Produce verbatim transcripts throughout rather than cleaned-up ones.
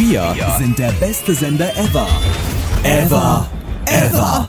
Wir sind der beste Sender ever. Ever. Ever.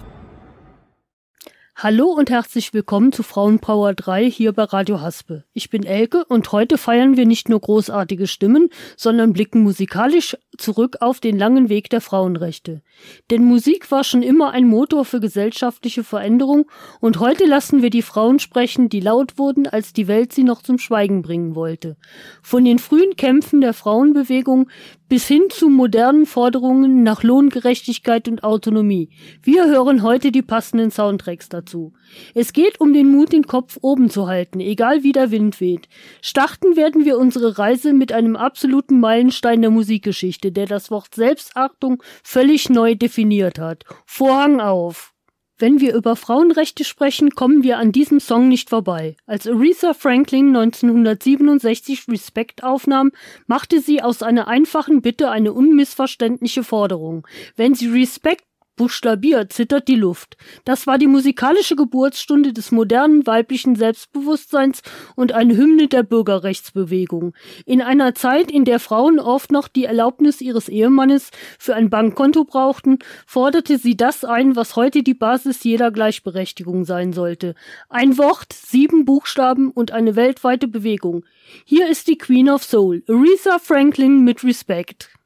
Hallo und herzlich willkommen zu Frauenpower drei hier bei Radio Haspe. Ich bin Elke und heute feiern wir nicht nur großartige Stimmen, sondern blicken musikalisch zurück auf den langen Weg der Frauenrechte. Denn Musik war schon immer ein Motor für gesellschaftliche Veränderung und heute lassen wir die Frauen sprechen, die laut wurden, als die Welt sie noch zum Schweigen bringen wollte. Von den frühen Kämpfen der Frauenbewegung bis hin zu modernen Forderungen nach Lohngerechtigkeit und Autonomie. Wir hören heute die passenden Soundtracks dazu. Es geht um den Mut, den Kopf oben zu halten, egal wie der Wind weht. Starten werden wir unsere Reise mit einem absoluten Meilenstein der Musikgeschichte, der das Wort Selbstachtung völlig neu definiert hat. Vorhang auf! Wenn wir über Frauenrechte sprechen, kommen wir an diesem Song nicht vorbei. Als Aretha Franklin neunzehnhundertsiebenundsechzig Respect aufnahm, machte sie aus einer einfachen Bitte eine unmissverständliche Forderung. Wenn sie Respect buchstabiert, zittert die Luft. Das war die musikalische Geburtsstunde des modernen weiblichen Selbstbewusstseins und eine Hymne der Bürgerrechtsbewegung. In einer Zeit, in der Frauen oft noch die Erlaubnis ihres Ehemannes für ein Bankkonto brauchten, forderte sie das ein, was heute die Basis jeder Gleichberechtigung sein sollte. Ein Wort, sieben Buchstaben und eine weltweite Bewegung. Hier ist die Queen of Soul, Aretha Franklin mit Respect.